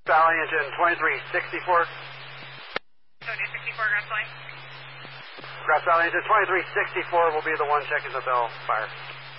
Valley engine 2364. 2364, Grass Valley. Grass Valley engine 2364 will be the one checking the bell fire.